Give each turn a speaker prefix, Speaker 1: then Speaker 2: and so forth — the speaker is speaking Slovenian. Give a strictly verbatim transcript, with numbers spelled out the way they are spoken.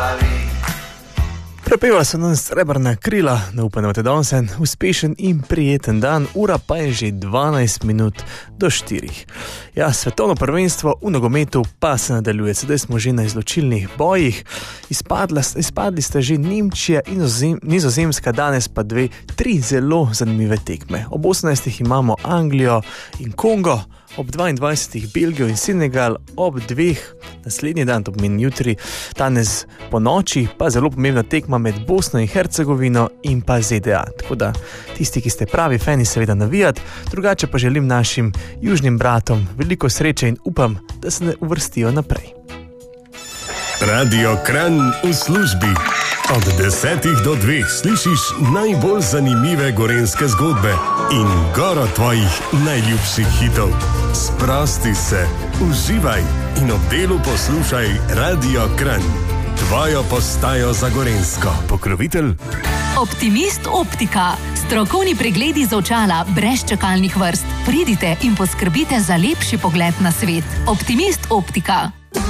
Speaker 1: Prepevala so nam Srebrna krila, na upanje imate danes en uspešen in prijeten dan, ura pa je že dvanajst minut do štirih. Ja, svetovno prvenstvo v nogometu pa se nadaljuje, sedaj smo že na izločilnih bojih, Izpadla, izpadli sta že Nemčija in Nizozemska, danes pa dve, tri zelo zanimive tekme. Ob osemnajstih imamo Anglijo in Kongo, ob dvaindvajsetih Belgijo in Senegal, ob dveh naslednji dan, to pomeni jutri, danes po noči, pa zelo pomembna tekma med Bosno in Hercegovino in pa Z D A. Tako da tisti, ki ste pravi fani, seveda navijat, drugače pa želim našim južnim bratom veliko sreče in upam, da se ne uvrstijo naprej.
Speaker 2: Radio Kranj v službi. Od desetih do dveh slišiš najbolj zanimive gorenjske zgodbe in goro tvojih najljubših hitov. Sprosti se, uživaj in ob delu poslušaj Radio Kranj. Tvojo postajo za gorenjsko. Pokrovitelj
Speaker 3: Optimist Optika. Strokovni pregledi z očala brez čakalnih vrst. Pridite in poskrbite za lepši pogled na svet. Optimist Optika.